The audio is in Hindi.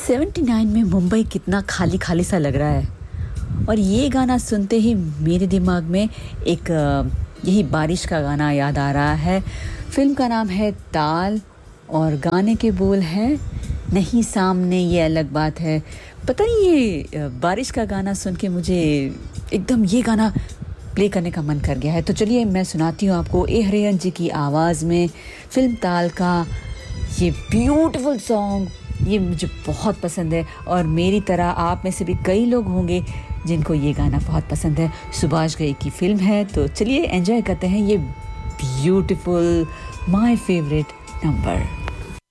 79 में मुंबई कितना खाली खाली सा लग रहा है और ये गाना सुनते ही मेरे दिमाग में एक यही बारिश का गाना याद आ रहा है। फिल्म का नाम है ताल और गाने के बोल हैं नहीं सामने ये अलग बात है। पता नहीं ये बारिश का गाना सुन के मुझे एकदम ये गाना प्ले करने का मन कर गया है। तो चलिए मैं सुनाती हूँ आपको ए हरिहरन जी की आवाज़ में फिल्म ताल का ये ब्यूटीफुल सॉन्ग। ये मुझे बहुत पसंद है और मेरी तरह आप में से भी कई लोग होंगे जिनको ये गाना बहुत पसंद है। सुभाष घई की फिल्म है, तो चलिए एंजॉय करते हैं ये ब्यूटीफुल माय फेवरेट नंबर।